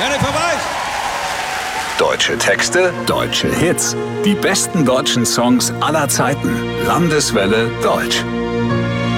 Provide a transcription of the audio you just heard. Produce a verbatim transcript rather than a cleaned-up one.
Hände vorbei! Deutsche Texte, deutsche Hits. Die besten deutschen Songs aller Zeiten. Landeswelle Deutsch.